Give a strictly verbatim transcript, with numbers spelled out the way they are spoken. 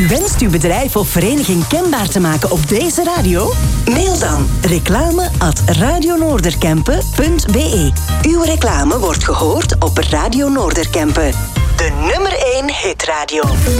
U wenst uw bedrijf of vereniging kenbaar te maken op deze radio? Mail dan reclame at radionoorderkempen punt be. Uw reclame wordt gehoord op Radio Noorderkempen. De nummer één hitradio.